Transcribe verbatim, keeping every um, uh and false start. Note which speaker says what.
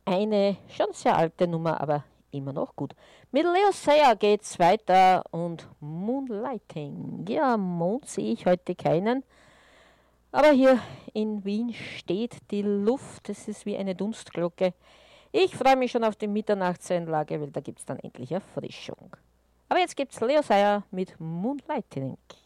Speaker 1: Eine schon sehr alte Nummer, aber immer noch gut. Mit Leo Sayer geht's weiter und Moonlighting. Ja, Mond sehe ich heute keinen. Aber hier in Wien steht die Luft, das ist wie eine Dunstglocke. Ich freue mich schon auf die Mitternachtseinlage, weil da gibt es dann endlich Erfrischung. Aber jetzt gibt's Leo Sayer mit Moonlighting.